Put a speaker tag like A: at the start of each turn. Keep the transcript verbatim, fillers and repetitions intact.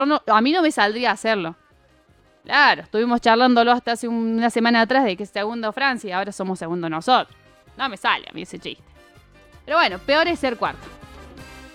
A: no, a mí no me saldría a hacerlo. Claro, estuvimos charlándolo hasta hace una semana atrás de que es segundo Francia y ahora somos segundo nosotros. No me sale a mí ese chiste. Pero bueno, peor es ser cuarto.